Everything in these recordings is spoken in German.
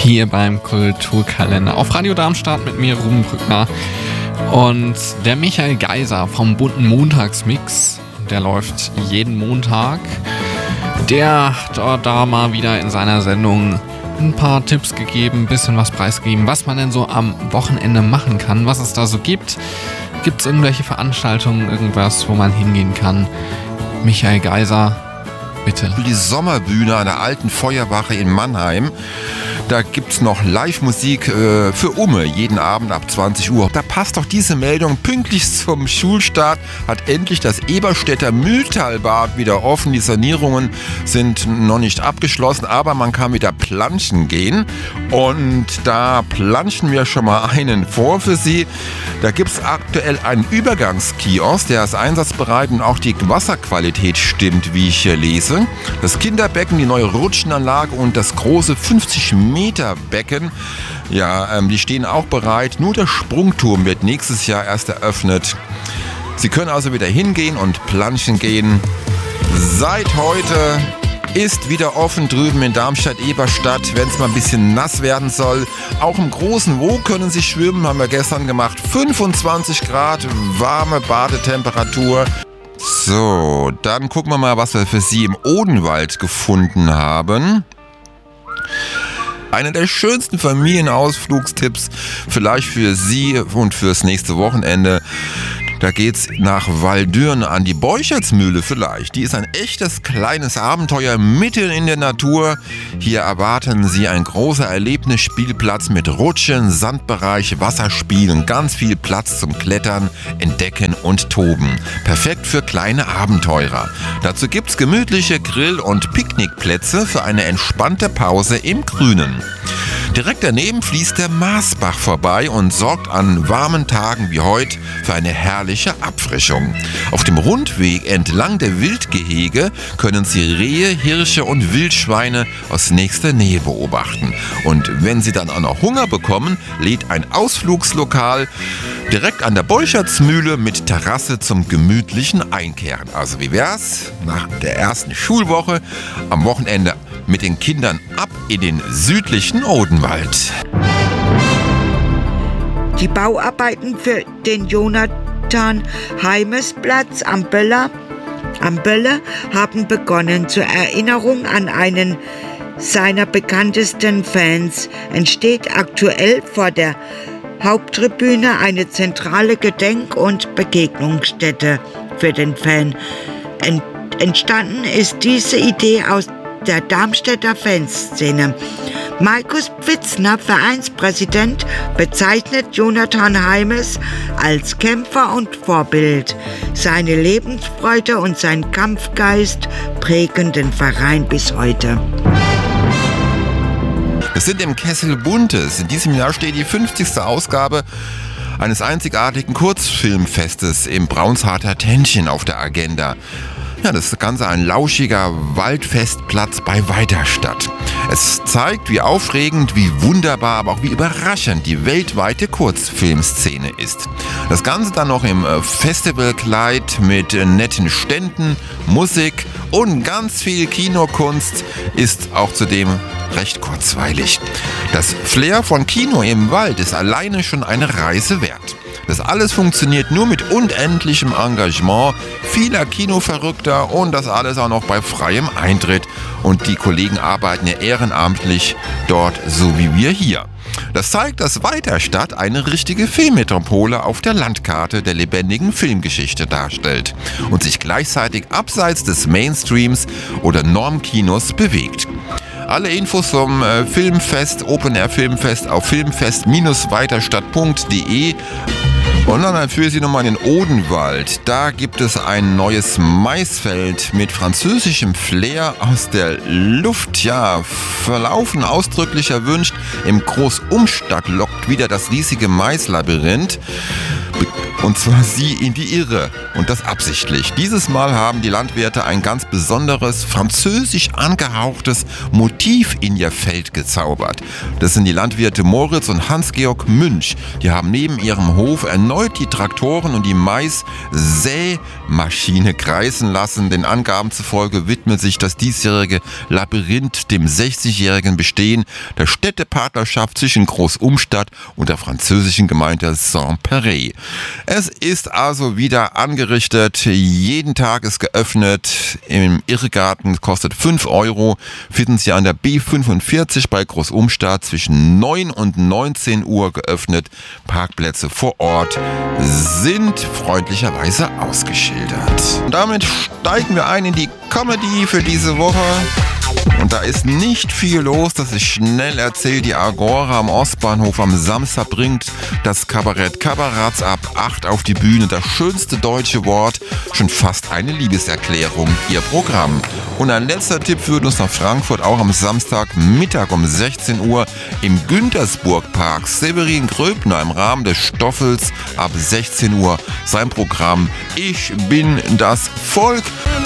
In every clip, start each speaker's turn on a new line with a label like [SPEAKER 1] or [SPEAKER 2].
[SPEAKER 1] hier beim Kulturkalender auf Radio Darmstadt mit mir, Ruben Brückner. Und der Michael Geiser vom bunten Montagsmix, der läuft jeden Montag. Der hat da mal wieder in seiner Sendung ein paar Tipps gegeben, ein bisschen was preisgegeben, was man denn so am Wochenende machen kann, was es da so gibt. Gibt es irgendwelche Veranstaltungen, irgendwas, wo man hingehen kann? Michael Geiser, bitte.
[SPEAKER 2] Die Sommerbühne an der alten Feuerwache in Mannheim. Da gibt's noch Live-Musik für Umme, jeden Abend ab 20 Uhr. Da passt doch diese Meldung pünktlich zum Schulstart, hat endlich das Eberstädter Mühltalbad wieder offen. Die Sanierungen sind noch nicht abgeschlossen, aber man kann wieder planschen gehen. Und da planschen wir schon mal einen vor für Sie. Da gibt's aktuell einen Übergangskiosk, der ist einsatzbereit und auch die Wasserqualität stimmt, wie ich hier lese. Das Kinderbecken, die neue Rutschenanlage und das große 50 Meter Becken, ja, die stehen auch bereit. Nur der Sprungturm wird nächstes Jahr erst eröffnet. Sie können also wieder hingehen und planschen gehen. Seit heute ist wieder offen drüben in Darmstadt-Eberstadt, wenn es mal ein bisschen nass werden soll. Auch im großen Wo können Sie schwimmen, haben wir gestern gemacht. 25 Grad, warme Badetemperatur. So, dann gucken wir mal, was wir für Sie im Odenwald gefunden haben. Einer der schönsten Familienausflugstipps, vielleicht für Sie und fürs nächste Wochenende. Da geht's nach Waldürn an die Beuchertsmühle vielleicht. Die ist ein echtes kleines Abenteuer mitten in der Natur. Hier erwarten Sie ein großer Erlebnisspielplatz mit Rutschen, Sandbereich, Wasserspielen, ganz viel Platz zum Klettern, Entdecken und Toben. Perfekt für kleine Abenteurer. Dazu gibt's gemütliche Grill- und Picknickplätze für eine entspannte Pause im Grünen. Direkt daneben fließt der Marsbach vorbei und sorgt an warmen Tagen wie heute für eine herrliche Abfrischung. Auf dem Rundweg entlang der Wildgehege können Sie Rehe, Hirsche und Wildschweine aus nächster Nähe beobachten. Und wenn Sie dann auch noch Hunger bekommen, lädt ein Ausflugslokal direkt an der Beuchertsmühle mit Terrasse zum gemütlichen Einkehren. Also wie wär's nach der ersten Schulwoche am Wochenende mit den Kindern ab in den südlichen Odenwald.
[SPEAKER 3] Die Bauarbeiten für den Jonathan-Heimes-Platz am Bölle haben begonnen. Zur Erinnerung an einen seiner bekanntesten Fans entsteht aktuell vor der Haupttribüne eine zentrale Gedenk- und Begegnungsstätte für den Fan. Entstanden ist diese Idee aus der Darmstädter Fanszene. Markus Pfitzner, Vereinspräsident, bezeichnet Jonathan Heimes als Kämpfer und Vorbild. Seine Lebensfreude und sein Kampfgeist prägen den Verein bis heute.
[SPEAKER 2] Wir sind im Kessel Buntes. In diesem Jahr steht die 50. Ausgabe eines einzigartigen Kurzfilmfestes im Braunsharter Tännchen auf der Agenda. Ja, das Ganze ein lauschiger Waldfestplatz bei Weiterstadt. Es zeigt, wie aufregend, wie wunderbar, aber auch wie überraschend die weltweite Kurzfilmszene ist. Das Ganze dann noch im Festivalkleid mit netten Ständen, Musik und ganz viel Kinokunst ist auch zudem recht kurzweilig. Das Flair von Kino im Wald ist alleine schon eine Reise wert. Das alles funktioniert nur mit unendlichem Engagement vieler Kinoverrückter und das alles auch noch bei freiem Eintritt. Und die Kollegen arbeiten ja ehrenamtlich dort, so wie wir hier. Das zeigt, dass Weiterstadt eine richtige Filmmetropole auf der Landkarte der lebendigen Filmgeschichte darstellt und sich gleichzeitig abseits des Mainstreams oder Normkinos bewegt. Alle Infos zum Filmfest, Open Air Filmfest auf filmfest-weiterstadt.de. Und dann führe ich Sie nochmal in den Odenwald. Da gibt es ein neues Maisfeld mit französischem Flair aus der Luft. Ja, verlaufen ausdrücklich erwünscht. Im Großumstadt lockt wieder das riesige Maislabyrinth. Und zwar sie in die Irre. Und das absichtlich. Dieses Mal haben die Landwirte ein ganz besonderes, französisch angehauchtes Motiv in ihr Feld gezaubert. Das sind die Landwirte Moritz und Hans-Georg Münch. Die haben neben ihrem Hof erneut die Traktoren und die Mais-Sämaschine kreisen lassen. Den Angaben zufolge widmet sich das diesjährige Labyrinth dem 60-jährigen Bestehen der Städtepartnerschaft zwischen Großumstadt und der französischen Gemeinde Saint-Péray. Es ist also wieder angerichtet. Jeden Tag ist geöffnet. Im Irrgarten kostet 5 €. Finden Sie an der B45 bei Großumstadt zwischen 9 und 19 Uhr geöffnet. Parkplätze vor Ort sind freundlicherweise ausgeschildert. Und damit steigen wir ein in die Comedy für diese Woche. Und da ist nicht viel los, das ist schnell erzählt. Die Agora am Ostbahnhof am Samstag bringt das Kabarett Kabaratz ab 8 auf die Bühne. Das schönste deutsche Wort, schon fast eine Liebeserklärung, ihr Programm. Und ein letzter Tipp führt uns nach Frankfurt, auch am Samstagmittag um 16 Uhr im Güntersburg-Park. Severin Gröbner im Rahmen des Stoffels ab 16 Uhr sein Programm Ich bin das Volk.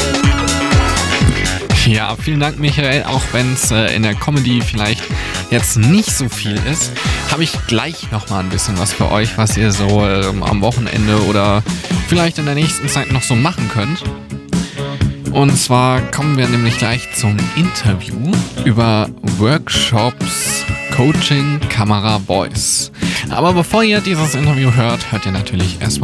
[SPEAKER 1] Ja, vielen Dank, Michael. Auch wenn es in der Comedy vielleicht jetzt nicht so viel ist, habe ich gleich nochmal ein bisschen was für euch, was ihr so am Wochenende oder vielleicht in der nächsten Zeit noch so machen könnt. Und zwar kommen wir nämlich gleich zum Interview über Workshops, Coaching, Kamera, Voice. Aber bevor ihr dieses Interview hört ihr natürlich erstmal